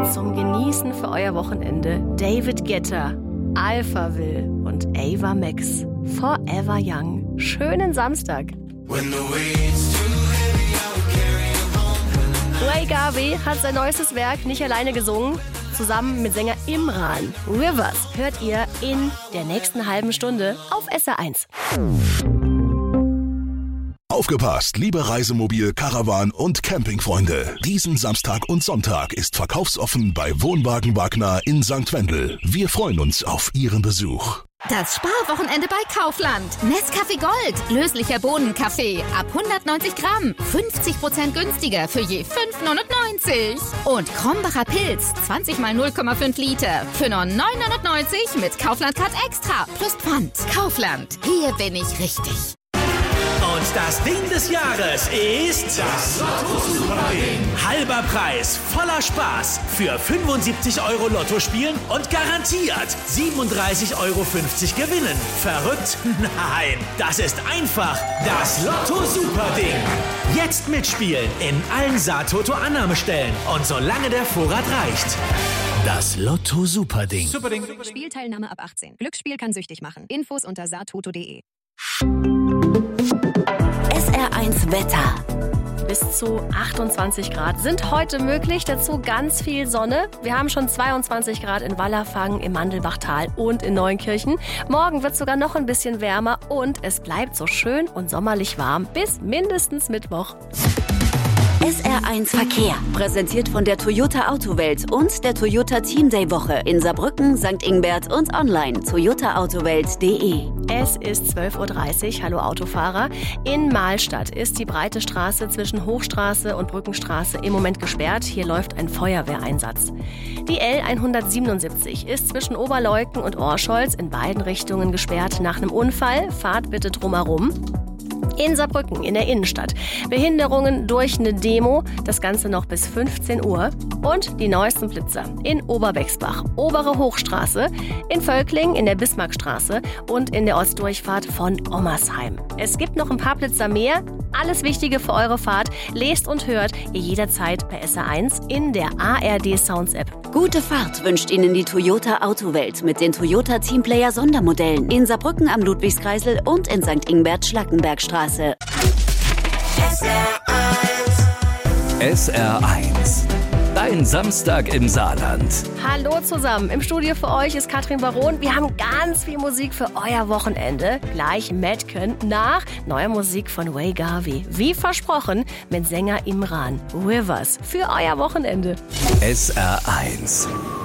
Zum Genießen für euer Wochenende David Guetta, Alphaville und Ava Max. Forever Young. Schönen Samstag. Ray Garvey hat sein neuestes Werk nicht alleine gesungen. Zusammen mit Sänger Imran. Rivers hört ihr in der nächsten halben Stunde auf SR1. Aufgepasst, liebe Reisemobil-, Caravan- und Campingfreunde. Diesen Samstag und Sonntag ist verkaufsoffen bei Wohnwagen Wagner in St. Wendel. Wir freuen uns auf Ihren Besuch. Das Sparwochenende bei Kaufland. Nescafé Gold. Löslicher Bohnenkaffee. Ab 190 Gramm. 50% günstiger für je 5,99. Und Krombacher Pilz. 20 mal 0,5 Liter. Für nur 9,99 mit Kaufland Card Extra. Plus Pfand. Kaufland. Hier bin ich richtig. Und das Ding des Jahres ist das Lotto-Super-Ding. Halber Preis, voller Spaß. Für 75 € Lotto spielen und garantiert 37,50 € gewinnen. Verrückt? Nein, das ist einfach das Lotto-Super-Ding. Jetzt mitspielen in allen Saatoto-Annahmestellen und solange der Vorrat reicht. Das Lotto-Super-Ding. Spielteilnahme ab 18. Glücksspiel kann süchtig machen. Infos unter saatoto.de. SR1 Wetter. Bis zu 28 Grad sind heute möglich, dazu ganz viel Sonne. Wir haben schon 22 Grad in Wallerfangen, im Mandelbachtal und in Neunkirchen. Morgen wird es sogar noch ein bisschen wärmer und es bleibt so schön und sommerlich warm bis mindestens Mittwoch. SR1 Verkehr, präsentiert von der Toyota Autowelt und der Toyota Team Day Woche in Saarbrücken, St. Ingbert und online toyotaautowelt.de. Es ist 12:30 Uhr. Hallo Autofahrer. In Mahlstadt ist die breite Straße zwischen Hochstraße und Brückenstraße im Moment gesperrt. Hier läuft ein Feuerwehreinsatz. Die L177 ist zwischen Oberleuken und Orscholz in beiden Richtungen gesperrt nach einem Unfall. Fahrt bitte drumherum. In Saarbrücken, in der Innenstadt. Behinderungen durch eine Demo, das Ganze noch bis 15 Uhr. Und die neuesten Blitzer in Oberbexbach, Obere Hochstraße, in Völkling, in der Bismarckstraße und in der Ostdurchfahrt von Ommersheim. Es gibt noch ein paar Blitzer mehr. Alles Wichtige für eure Fahrt lest und hört ihr jederzeit bei SR1 in der ARD Sounds App. Gute Fahrt wünscht Ihnen die Toyota Autowelt mit den Toyota Teamplayer Sondermodellen in Saarbrücken am Ludwigskreisel und in St. Ingbert Schlackenbergstraße. SR1. Dein Samstag im Saarland. Hallo zusammen, im Studio für euch ist Katrin Baron. Wir haben ganz viel Musik für euer Wochenende. Gleich Madken nach neuer Musik von Ray Garvey. Wie versprochen mit Sänger Imran. Rivers für euer Wochenende. SR1.